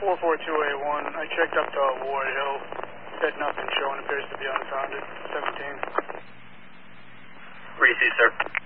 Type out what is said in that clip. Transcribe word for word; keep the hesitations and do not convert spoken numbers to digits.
four four two eight one. I checked up to Ward Hill. Said nothing showing. Appears to be unfounded. seventeen. Receive, sir.